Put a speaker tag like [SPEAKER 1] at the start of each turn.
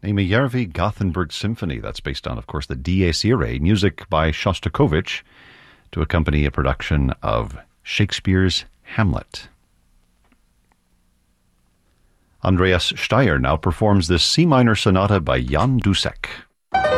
[SPEAKER 1] A Meyervi Gothenburg Symphony. That's based on, of course, the Dies Irae, music by Shostakovich to accompany a production of Shakespeare's Hamlet. Andreas Steyer now performs this C minor sonata by Jan Dussek.